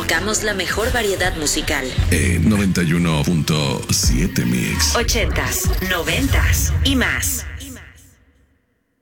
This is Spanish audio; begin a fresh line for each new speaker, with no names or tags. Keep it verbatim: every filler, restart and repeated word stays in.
Buscamos la mejor variedad musical.
En noventa y uno punto siete Mix.
Ochentas, noventas y más.